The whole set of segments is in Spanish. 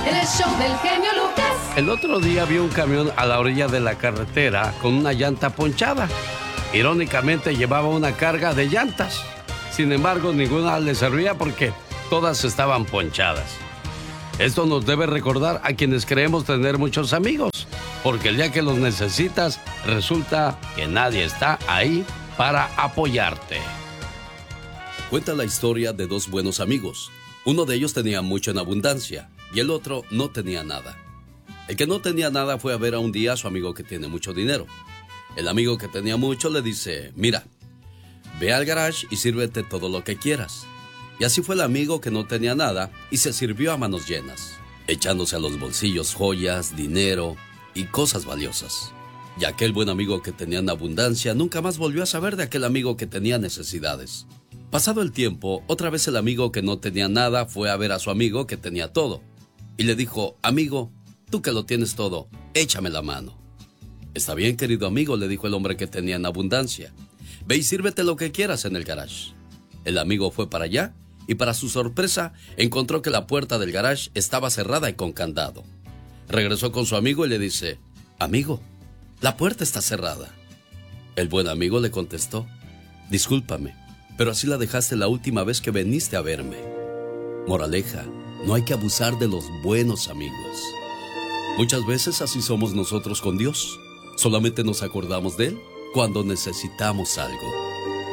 El show del genio Lucas. El otro día vi un camión a la orilla de la carretera con una llanta ponchada. Irónicamente llevaba una carga de llantas. Sin embargo, ninguna le servía porque todas estaban ponchadas. Esto nos debe recordar a quienes creemos tener muchos amigos, porque el día que los necesitas, resulta que nadie está ahí para apoyarte. Cuenta la historia de dos buenos amigos. Uno de ellos tenía mucho en abundancia y el otro no tenía nada. El que no tenía nada fue a ver a un día a su amigo que tiene mucho dinero. El amigo que tenía mucho le dice: mira, ve al garage y sírvete todo lo que quieras. Y así fue el amigo que no tenía nada y se sirvió a manos llenas, echándose a los bolsillos joyas, dinero y cosas valiosas. Y aquel buen amigo que tenía en abundancia nunca más volvió a saber de aquel amigo que tenía necesidades. Pasado el tiempo, otra vez el amigo que no tenía nada fue a ver a su amigo que tenía todo. Y le dijo: amigo, tú que lo tienes todo, échame la mano. Está bien, querido amigo, le dijo el hombre que tenía en abundancia. Ve y sírvete lo que quieras en el garage. El amigo fue para allá y para su sorpresa encontró que la puerta del garage estaba cerrada y con candado. Regresó con su amigo y le dice: amigo, la puerta está cerrada. El buen amigo le contestó: discúlpame, pero así la dejaste la última vez que viniste a verme. Moraleja: no hay que abusar de los buenos amigos. Muchas veces así somos nosotros con Dios. Solamente nos acordamos de Él cuando necesitamos algo.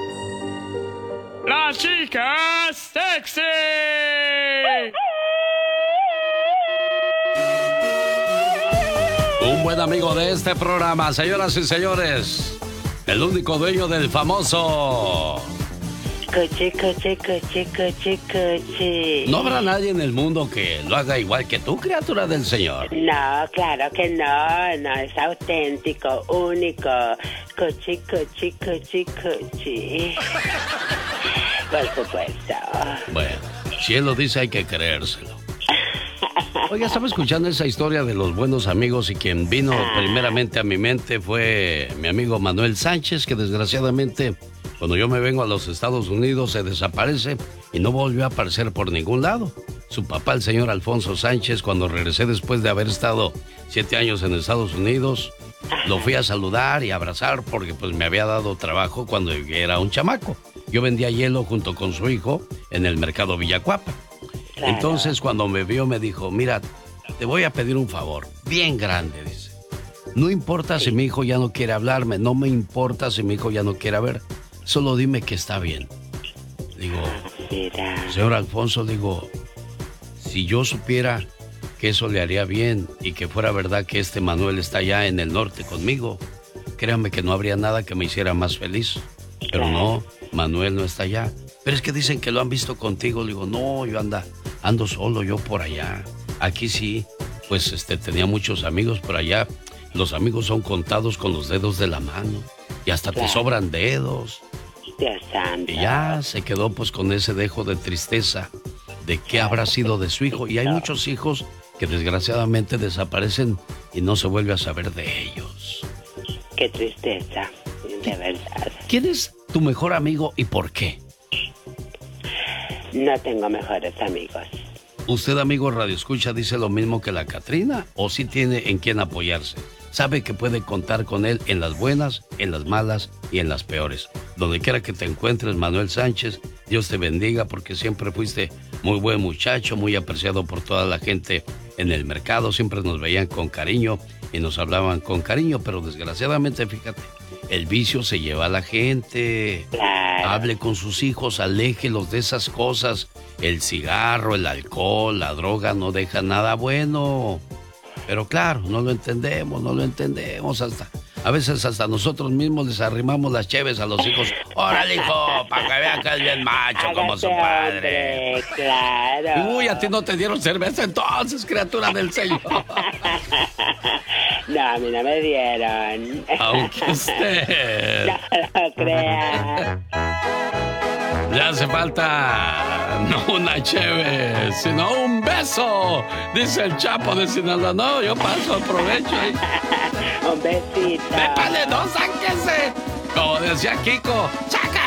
¡Las chicas sexy! Un buen amigo de este programa, señoras y señores, el único dueño del famoso... Coche, coche, coche, coche, coche. No habrá nadie en el mundo que lo haga igual que tú, criatura del Señor. No, claro que no, no, es auténtico, único. Coche, coche, coche, coche. Por supuesto. Bueno, si él lo dice hay que creérselo. Oiga, estaba escuchando esa historia de los buenos amigos y quien vino primeramente a mi mente fue mi amigo Manuel Sánchez, que desgraciadamente cuando yo me vengo a los Estados Unidos se desaparece y no volvió a aparecer por ningún lado. Su papá, el señor Alfonso Sánchez, cuando regresé después de haber estado 7 años en Estados Unidos, lo fui a saludar y abrazar porque pues me había dado trabajo cuando era un chamaco. Yo vendía hielo junto con su hijo en el mercado Villacuapa. Claro. Entonces cuando me vio me dijo: mira, te voy a pedir un favor, bien grande, dice. No importa si mi hijo ya no quiere hablarme, no me importa si mi hijo ya no quiere ver, solo dime que está bien. Digo, señor Alfonso, digo, si yo supiera que eso le haría bien y que fuera verdad que este Manuel está allá en el norte conmigo, créame que no habría nada que me hiciera más feliz. Pero no, Manuel no está allá. Pero es que dicen que lo han visto contigo. Le digo, no, yo ando solo yo por allá. Aquí sí, pues tenía muchos amigos por allá. Los amigos son contados con los dedos de la mano. Y hasta te sobran dedos. Dios santo. Y ya se quedó pues con ese dejo de tristeza de qué habrá sido de su hijo. Y hay muchos hijos que desgraciadamente desaparecen y no se vuelve a saber de ellos. Qué tristeza, de verdad. ¿Quién es tu mejor amigo y por qué? No tengo mejores amigos. ¿Usted, amigo Radio Escucha, dice lo mismo que la Catrina o sí tiene en quién apoyarse? Sabe que puede contar con él en las buenas, en las malas y en las peores. Donde quiera que te encuentres, Manuel Sánchez, Dios te bendiga porque siempre fuiste muy buen muchacho, muy apreciado por toda la gente en el mercado. Siempre nos veían con cariño y nos hablaban con cariño, pero desgraciadamente, fíjate, el vicio se lleva a la gente. Claro. Hable con sus hijos, aléjelos de esas cosas. El cigarro, el alcohol, la droga no deja nada bueno. Pero claro, no lo entendemos. A veces hasta nosotros mismos les arrimamos las cheves a los hijos. ¡Órale, hijo! Para que vean que es bien macho como su padre. Hombre, claro. Uy, a ti no te dieron cerveza entonces, criatura del Señor. No, a mí no me dieron. Aunque usted... No lo crea. Ya hace falta no una cheve, sino un beso, dice el Chapo de Sinaloa. No, yo paso, aprovecho ahí. Un besito. ¡Dépale dos, sáquese! Como decía Kiko, ¡sáquese!